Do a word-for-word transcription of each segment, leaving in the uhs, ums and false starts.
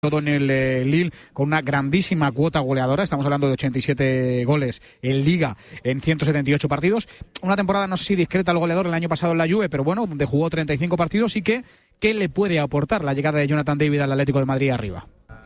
todo en el eh, Lille, con una grandísima cuota goleadora. Estamos hablando de ochenta y siete goles en Liga en ciento setenta y ocho partidos. Una temporada, no sé si discreta al goleador el año pasado en la Juve, pero bueno, donde jugó treinta y cinco partidos. Y que, ¿qué le puede aportar la llegada de Jonathan David al Atlético de Madrid arriba?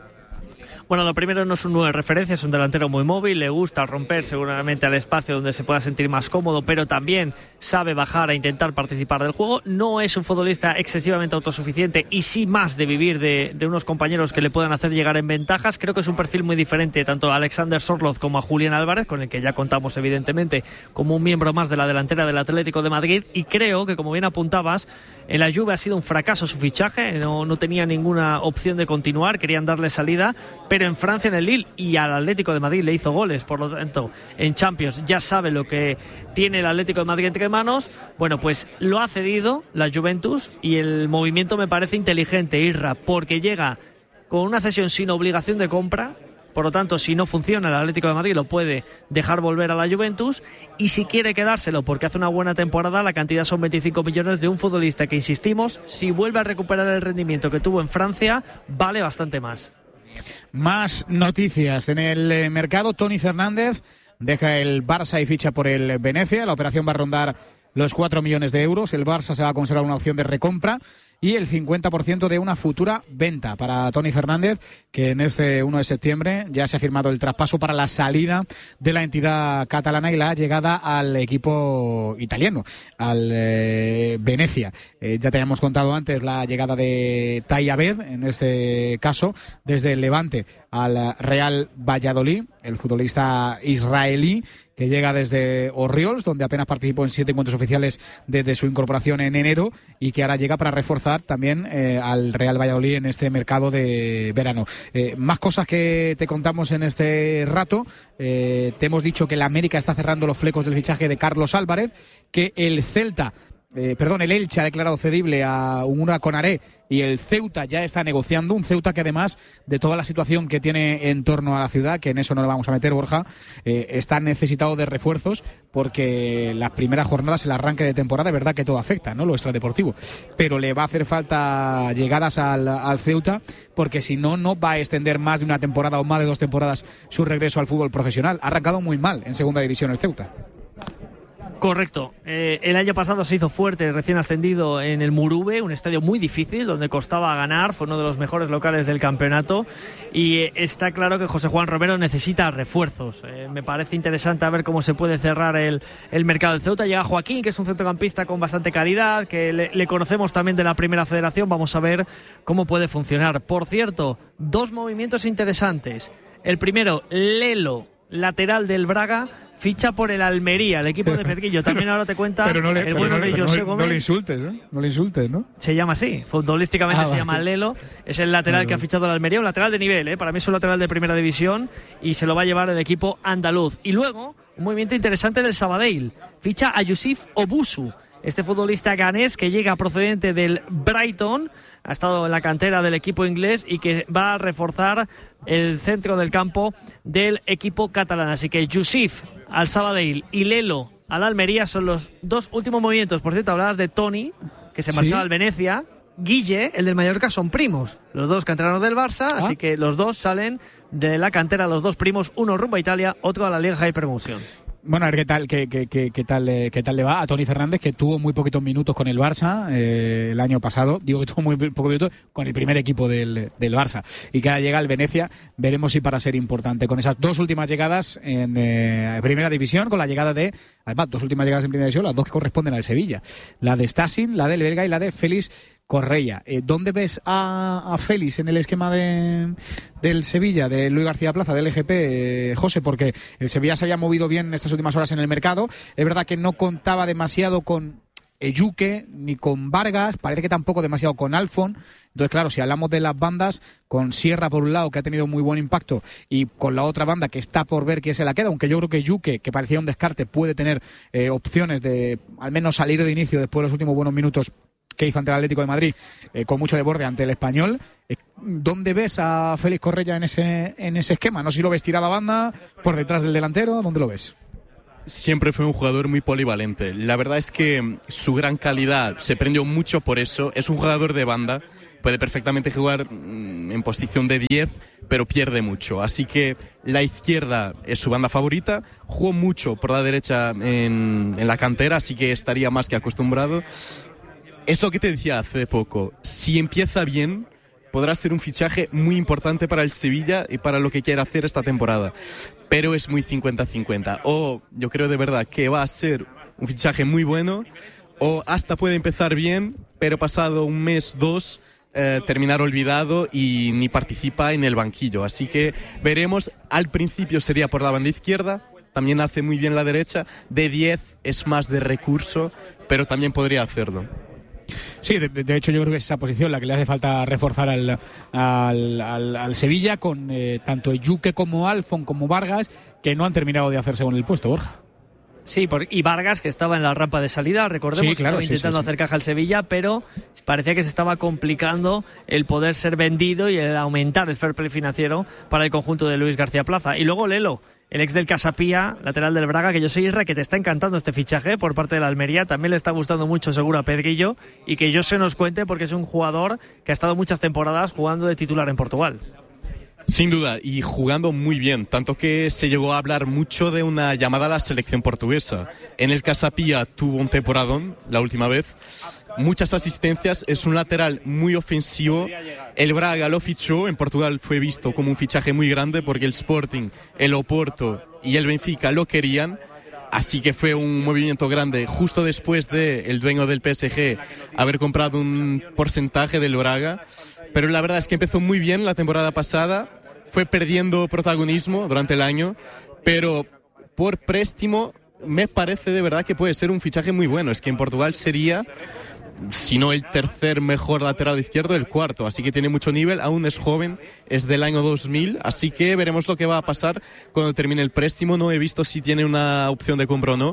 Bueno, lo primero, no es un nueve de referencia, es un delantero muy móvil, le gusta romper seguramente al espacio donde se pueda sentir más cómodo, pero también sabe bajar a intentar participar del juego. No es un futbolista excesivamente autosuficiente y sí más de vivir de, de unos compañeros que le puedan hacer llegar en ventajas. Creo que es un perfil muy diferente tanto a Alexander Sørloth como a Julián Álvarez, con el que ya contamos evidentemente como un miembro más de la delantera del Atlético de Madrid, y creo que, como bien apuntabas, en la Juve ha sido un fracaso su fichaje, no, no tenía ninguna opción de continuar, querían darle salida, pero en Francia, en el Lille y al Atlético de Madrid le hizo goles, por lo tanto en Champions ya sabe lo que tiene el Atlético de Madrid entre manos. Bueno, pues lo ha cedido la Juventus y el movimiento me parece inteligente, Irra, porque llega con una cesión sin obligación de compra. Por lo tanto, si no funciona el Atlético de Madrid lo puede dejar volver a la Juventus, y si quiere quedárselo porque hace una buena temporada, la cantidad son veinticinco millones de un futbolista que, insistimos, si vuelve a recuperar el rendimiento que tuvo en Francia, vale bastante más. Más noticias en el eh, mercado. Toni Fernández deja el Barça y ficha por el Venecia. La operación va a rondar los cuatro millones de euros. El Barça se va a conservar una opción de recompra y el cincuenta por ciento de una futura venta para Toni Fernández, que en este uno de septiembre ya se ha firmado el traspaso para la salida de la entidad catalana y la llegada al equipo italiano, al eh, Venecia. Eh, ya te habíamos contado antes la llegada de Tayyabed, en este caso desde el Levante al Real Valladolid, el futbolista israelí que llega desde Orriols, donde apenas participó en siete encuentros oficiales desde su incorporación en enero, y que ahora llega para reforzar también eh, al Real Valladolid en este mercado de verano. Eh, más cosas que te contamos en este rato. Eh, te hemos dicho que la América está cerrando los flecos del fichaje de Carlos Álvarez, que el Celta, eh, perdón, el Elche ha declarado cedible a Unura Konaré, y el Ceuta ya está negociando. Un Ceuta que, además de toda la situación que tiene en torno a la ciudad, que en eso no le vamos a meter, Borja, eh, está necesitado de refuerzos, porque las primeras jornadas, el arranque de temporada, es verdad que todo afecta, ¿no?, lo extradeportivo, pero le va a hacer falta llegadas al, al Ceuta, porque si no, no va a extender más de una temporada o más de dos temporadas su regreso al fútbol profesional. Ha arrancado muy mal en segunda división el Ceuta. Correcto. Eh, el año pasado se hizo fuerte, recién ascendido, en el Murube, un estadio muy difícil donde costaba ganar, fue uno de los mejores locales del campeonato, y eh, está claro que José Juan Romero necesita refuerzos. Eh, me parece interesante a ver cómo se puede cerrar el, el mercado del Ceuta. Llega Joaquín, que es un centrocampista con bastante calidad, que le, le conocemos también de la Primera Federación. Vamos a ver cómo puede funcionar. Por cierto, dos movimientos interesantes. El primero, Lelo, lateral del Braga, ficha por el Almería, el equipo de Pedrillo. También ahora te cuenta pero no le, el pero bueno no, de pero José no, Gómez. No le insultes, ¿no? No le insultes, ¿no? Se llama así, futbolísticamente ah, se vale. llama Lelo. Es el lateral vale, que ha fichado el Almería, un lateral de nivel, ¿eh? Para mí es un lateral de primera división y se lo va a llevar el equipo andaluz. Y luego, un movimiento interesante del Sabadell. Ficha a Yusuf Obusu, este futbolista ganés que llega procedente del Brighton, ha estado en la cantera del equipo inglés y que va a reforzar el centro del campo del equipo catalán. Así que Yusuf al Sabadell y Lelo al Almería son los dos últimos movimientos. Por cierto, hablabas de Toni, que se marchaba ¿Sí? al Venecia. Guille, el del Mallorca, son primos, los dos canteranos del Barça, ¿Ah? así que los dos salen de la cantera, los dos primos, uno rumbo a Italia, otro a la Liga Hypermotion. Bueno, a ver qué tal, qué, qué, qué, qué tal, eh, qué tal le va a Toni Fernández, que tuvo muy poquitos minutos con el Barça eh, el año pasado. Digo que tuvo muy pocos minutos con el primer equipo del, del Barça, y que ahora llega al Venecia. Veremos si para ser importante con esas dos últimas llegadas en eh, Primera División, con la llegada de, además, dos últimas llegadas en Primera División, las dos que corresponden al Sevilla, la de Stasin, la del belga, y la de Félix Correia. Eh, ¿Dónde ves a, a Félix en el esquema de, del Sevilla, de Luis García Plaza, del L G P, eh, José? Porque el Sevilla se había movido bien en estas últimas horas en el mercado. Es verdad que no contaba demasiado con Ejuke ni con Vargas, parece que tampoco demasiado con Alfon. Entonces, claro, si hablamos de las bandas, con Sierra por un lado, que ha tenido muy buen impacto, y con la otra banda que está por ver quién se la queda, aunque yo creo que Ejuke, que parecía un descarte, puede tener eh, opciones de al menos salir de inicio después de los últimos buenos minutos que hizo ante el Atlético de Madrid, eh, con mucho de borde ante el Español. Eh, ¿Dónde ves a Félix Correia en ese, en ese esquema? No sé si lo ves tirado a banda, por detrás del delantero, ¿dónde lo ves? Siempre fue un jugador muy polivalente. La verdad es que su gran calidad se prendió mucho por eso. Es un jugador de banda puede perfectamente jugar mmm, en posición de diez, pero pierde mucho. Así que la izquierda es su banda favorita. Jugó mucho por la derecha en, en la cantera, así que estaría más que acostumbrado. Es lo que te decía hace poco. Si empieza bien, podrá ser un fichaje muy importante para el Sevilla y para lo que quiere hacer esta temporada. Pero es muy cincuenta cincuenta. O yo creo de verdad que va a ser un fichaje muy bueno, o hasta puede empezar bien, pero pasado un mes, dos, eh, terminar olvidado y ni participa en el banquillo. Así que veremos. Al principio sería por la banda izquierda, también hace muy bien la derecha. De diez es más de recurso, pero también podría hacerlo. Sí, de, de hecho yo creo que es esa posición la que le hace falta reforzar al, al, al, al Sevilla, con eh, tanto Yuque como Alfon como Vargas, que no han terminado de hacerse con el puesto, Borja. Sí, por, y Vargas, que estaba en la rampa de salida, recordemos, sí, claro, estaba intentando sí, sí, sí. hacer caja al Sevilla, pero parecía que se estaba complicando el poder ser vendido y el aumentar el fair play financiero para el conjunto de Luis García Plaza. Y luego Lelo, el ex del Casapía, lateral del Braga, que yo sé, Isra, que te está encantando este fichaje por parte de la Almería, también le está gustando mucho seguro a Pedrillo, y que yo se nos cuente porque es un jugador que ha estado muchas temporadas jugando de titular en Portugal. Sin duda, y jugando muy bien, tanto que se llegó a hablar mucho de una llamada a la selección portuguesa. En el Casapía tuvo un temporadón la última vez, muchas asistencias, es un lateral muy ofensivo. El Braga lo fichó, en Portugal fue visto como un fichaje muy grande porque el Sporting, el Oporto y el Benfica lo querían, así que fue un movimiento grande justo después de el dueño del P S G haber comprado un porcentaje del Braga. Pero la verdad es que empezó muy bien la temporada pasada, fue perdiendo protagonismo durante el año, pero por préstamo me parece de verdad que puede ser un fichaje muy bueno. Es que en Portugal sería, si no el tercer mejor lateral izquierdo, el cuarto, así que tiene mucho nivel, aún es joven, es del año dos mil, así que veremos lo que va a pasar cuando termine el préstamo. No he visto si tiene una opción de compra o no.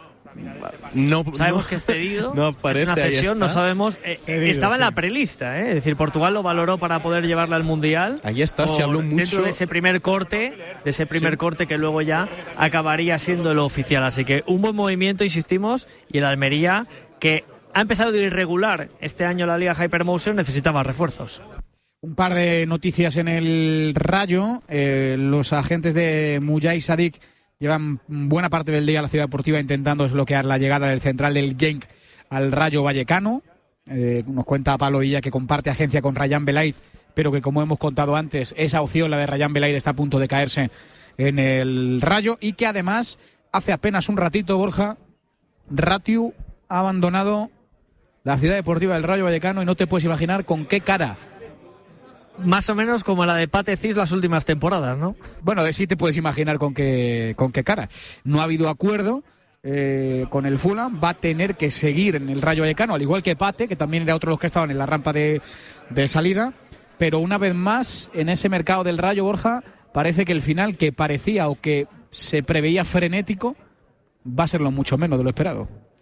No, sabemos no, que es cedido, no aparece, es una cesión, no sabemos. Eh, cedido, estaba sí. en la prelista, ¿eh? Es decir, Portugal lo valoró para poder llevarla al Mundial. Ahí está, se habló mucho. Dentro de ese primer corte, de ese primer sí. corte que luego ya acabaría siendo lo oficial. Así que un buen movimiento, insistimos, y el Almería, que ha empezado de irregular este año la Liga Hypermotion, necesitaba refuerzos. Un par de noticias en el Rayo. Eh, los agentes de Mujay Sadik llevan buena parte del día a la Ciudad Deportiva intentando desbloquear la llegada del central del Genk al Rayo Vallecano. Eh, nos cuenta Pablo Villa que comparte agencia con Rayán Belaid, pero que, como hemos contado antes, esa opción, la de Rayán Belaid, está a punto de caerse en el Rayo, y que además hace apenas un ratito, Borja, Ratiu ha abandonado la Ciudad Deportiva del Rayo Vallecano, y no te puedes imaginar con qué cara. Más o menos como la de Pate Cis las últimas temporadas, ¿no? Bueno, de sí te puedes imaginar con qué, con qué cara. No ha habido acuerdo eh, con el Fulham, va a tener que seguir en el Rayo Vallecano, al igual que Pate, que también era otro de los que estaban en la rampa de, de salida. Pero una vez más, en ese mercado del Rayo, Borja, parece que el final, que parecía o que se preveía frenético, va a serlo mucho menos de lo esperado.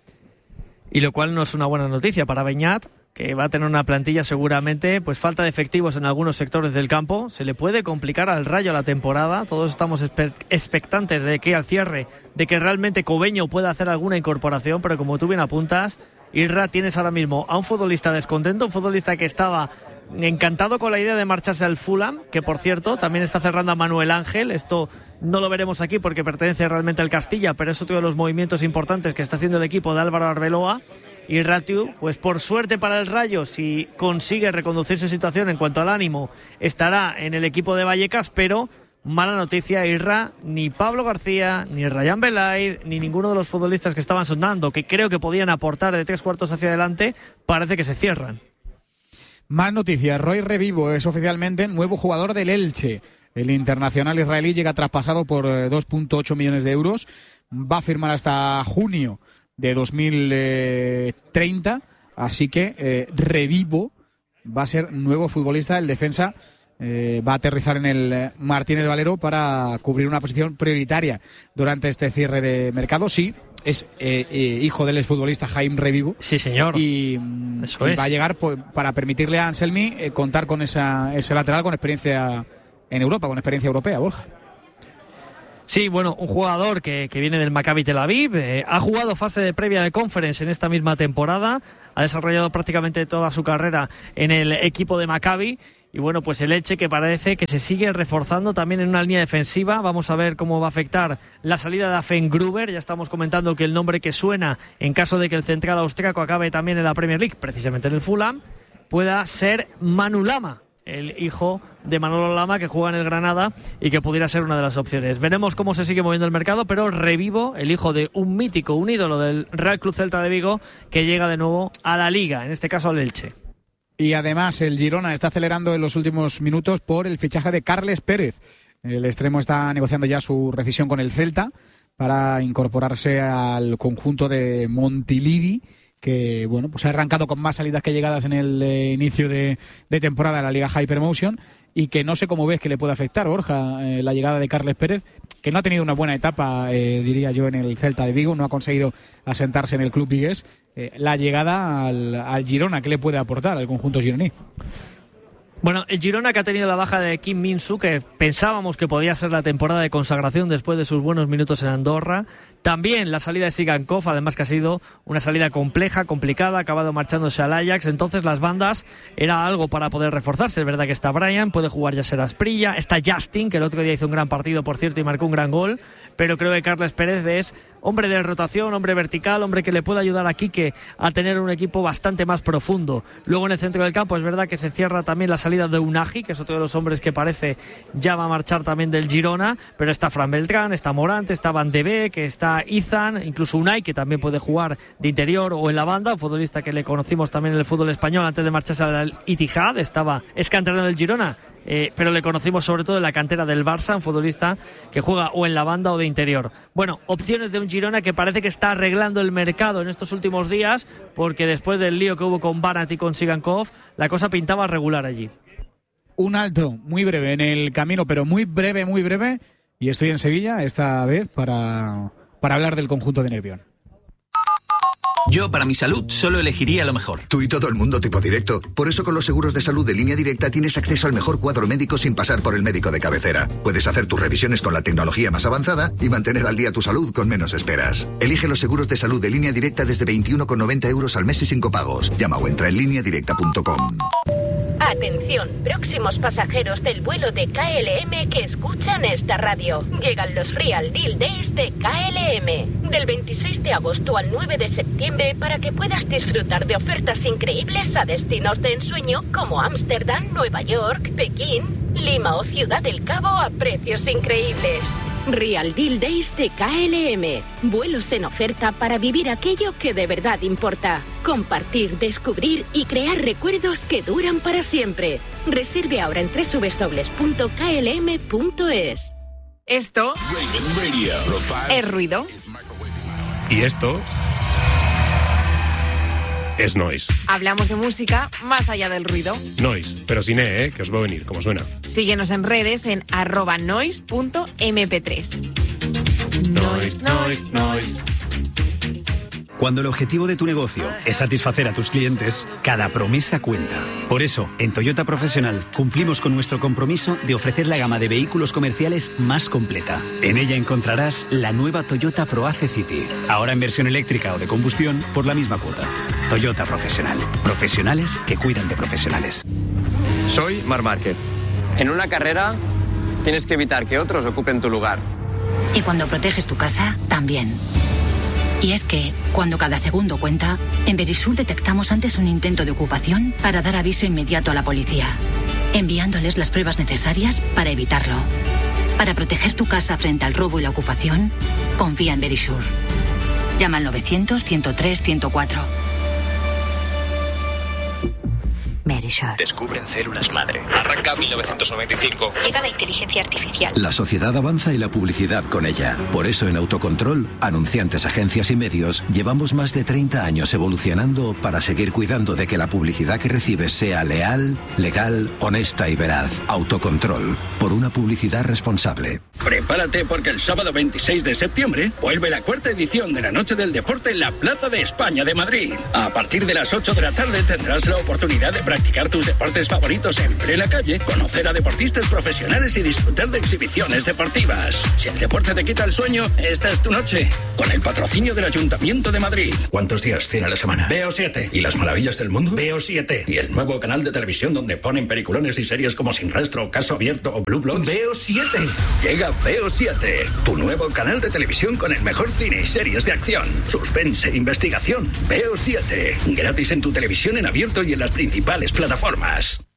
Y lo cual no es una buena noticia para Beñat, que va a tener una plantilla seguramente, pues falta de efectivos en algunos sectores del campo. Se le puede complicar al Rayo la temporada. Todos estamos expectantes de que al cierre, de que realmente Cobeño pueda hacer alguna incorporación, pero como tú bien apuntas, Irra, tienes ahora mismo a un futbolista descontento, un futbolista que estaba encantado con la idea de marcharse al Fulham, que por cierto también está cerrando a Manuel Ángel. Esto no lo veremos aquí porque pertenece realmente al Castilla, pero es otro de los movimientos importantes que está haciendo el equipo de Álvaro Arbeloa. Y Ratiu, pues por suerte para el Rayo, si consigue reconducir su situación en cuanto al ánimo, estará en el equipo de Vallecas, pero mala noticia, Irra, ni Pablo García, ni Rayán Belaid, ni ninguno de los futbolistas que estaban sonando, que creo que podían aportar de tres cuartos hacia adelante, parece que se cierran. Más noticias, Roy Revivo es oficialmente nuevo jugador del Elche. El internacional israelí llega traspasado por dos punto ocho millones de euros, va a firmar hasta junio de dos mil treinta, así que eh, Revivo va a ser nuevo futbolista. El defensa eh, va a aterrizar en el Martínez Valero para cubrir una posición prioritaria durante este cierre de mercado. Sí, es eh, eh, hijo del exfutbolista Jaime Revivo. Sí, señor. Y, Eso y es. va a llegar pues, para permitirle a Anselmi eh, contar con esa, ese lateral con experiencia en Europa, con experiencia europea, Borja. Sí, bueno, un jugador que, que viene del Maccabi Tel Aviv, eh, ha jugado fase de previa de Conference en esta misma temporada, ha desarrollado prácticamente toda su carrera en el equipo de Maccabi. Y bueno, pues el Elche que parece que se sigue reforzando también en una línea defensiva. Vamos a ver cómo va a afectar la salida de Afen Gruber. Ya estamos comentando que el nombre que suena en caso de que el central austriaco acabe también en la Premier League, precisamente en el Fulham, pueda ser Manu Lama, el hijo de Manolo Lama, que juega en el Granada y que pudiera ser una de las opciones. Veremos cómo se sigue moviendo el mercado, pero revivo el hijo de un mítico, un ídolo del Real Club Celta de Vigo, que llega de nuevo a la Liga, en este caso al Elche. Y además el Girona está acelerando en los últimos minutos por el fichaje de Carles Pérez. El extremo está negociando ya su rescisión con el Celta para incorporarse al conjunto de Montilivi, que bueno, pues ha arrancado con más salidas que llegadas en el eh, inicio de, de temporada de la Liga Hypermotion, y que no sé cómo ves que le puede afectar, Borja, eh, la llegada de Carles Pérez, que no ha tenido una buena etapa, eh, diría yo, en el Celta de Vigo, no ha conseguido asentarse en el club vigués. Eh, la llegada al, al Girona, ¿qué le puede aportar al conjunto gironí? Bueno, el Girona, que ha tenido la baja de Kim Min-soo, que pensábamos que podía ser la temporada de consagración después de sus buenos minutos en Andorra. También la salida de Sigankov, además que ha sido una salida compleja, complicada, ha acabado marchándose al Ajax. Entonces las bandas era algo para poder reforzarse. Es verdad que está Brian, puede jugar Yasser Asprilla, está Justin, que el otro día hizo un gran partido, por cierto, y marcó un gran gol. Pero creo que Carles Pérez es hombre de rotación, hombre vertical, hombre que le puede ayudar a Quique a tener un equipo bastante más profundo. Luego en el centro del campo es verdad que se cierra también la salida de Unagi, que es otro de los hombres que parece ya va a marchar también del Girona, pero está Fran Beltrán, está Morante, está Van de Beek, está Izan, incluso Unai, que también puede jugar de interior o en la banda, un futbolista que le conocimos también en el fútbol español antes de marcharse al Itihad, estaba, es canterano del Girona. Eh, pero le conocimos sobre todo en la cantera del Barça, un futbolista que juega o en la banda o de interior. Bueno, opciones de un Girona que parece que está arreglando el mercado en estos últimos días, porque después del lío que hubo con Banat y con Sigankov, la cosa pintaba regular allí. Un alto muy breve en el camino, pero muy breve, muy breve, y estoy en Sevilla esta vez para, para hablar del conjunto de Nervión. Yo, para mi salud, solo elegiría lo mejor. Tú y todo el mundo tipo directo. Por eso con los seguros de salud de Línea Directa tienes acceso al mejor cuadro médico sin pasar por el médico de cabecera. Puedes hacer tus revisiones con la tecnología más avanzada y mantener al día tu salud con menos esperas. Elige los seguros de salud de Línea Directa desde veintiuno con noventa euros al mes y sin copagos. Llama o entra en línea directa punto com. Atención, próximos pasajeros del vuelo de K L M que escuchan esta radio. Llegan los Real Deal Days de K L M. Del veintiséis de agosto al nueve de septiembre para que puedas disfrutar de ofertas increíbles a destinos de ensueño como Ámsterdam, Nueva York, Pekín, Lima o Ciudad del Cabo a precios increíbles. Real Deal Days de K L M. Vuelos en oferta para vivir aquello que de verdad importa. Compartir, descubrir y crear recuerdos que duran para siempre. Reserve ahora en doble u doble u doble u punto k l m punto es. Esto es ruido. Y esto es noise. Hablamos de música más allá del ruido. Noise, pero sin E, ¿eh? Que os va a venir, como suena. Síguenos en redes en arroba noise punto eme pe tres. Noise, noise, noise. Cuando el objetivo de tu negocio es satisfacer a tus clientes, cada promesa cuenta. Por eso, en Toyota Profesional cumplimos con nuestro compromiso de ofrecer la gama de vehículos comerciales más completa. En ella encontrarás la nueva Toyota ProAce City, ahora en versión eléctrica o de combustión por la misma cuota. Toyota Profesional. Profesionales que cuidan de profesionales. Soy Marc Márquez. En una carrera tienes que evitar que otros ocupen tu lugar. Y cuando proteges tu casa, también. Y es que, cuando cada segundo cuenta, en Verisur detectamos antes un intento de ocupación para dar aviso inmediato a la policía, enviándoles las pruebas necesarias para evitarlo. Para proteger tu casa frente al robo y la ocupación, confía en Verisur. Llama al novecientos, ciento tres, ciento cuatro. Verisur. Descubren células madre. Arranca mil novecientos noventa y cinco. Llega la inteligencia artificial. La sociedad avanza y la publicidad con ella. Por eso en Autocontrol, anunciantes, agencias y medios, llevamos más de treinta años evolucionando para seguir cuidando de que la publicidad que recibes sea leal, legal, honesta y veraz. Autocontrol. Por una publicidad responsable. Prepárate porque el sábado veintiséis de septiembre vuelve la cuarta edición de la Noche del Deporte en la Plaza de España de Madrid. A partir de las ocho de la tarde tendrás la oportunidad de practicar tus deportes favoritos en plena calle, conocer a deportistas profesionales y disfrutar de exhibiciones deportivas. Si el deporte te quita el sueño, esta es tu noche. Con el patrocinio del Ayuntamiento de Madrid. ¿Cuántos días tiene la semana? B O siete. ¿Y las maravillas del mundo? B O siete. ¿Y el nuevo canal de televisión donde ponen peliculones y series como Sin Rastro, Caso Abierto o Blue Bloods? B O siete. Llega B O siete, tu nuevo canal de televisión con el mejor cine y series de acción, suspense e investigación. B O siete. Gratis en tu televisión en abierto y en las principales plataformas.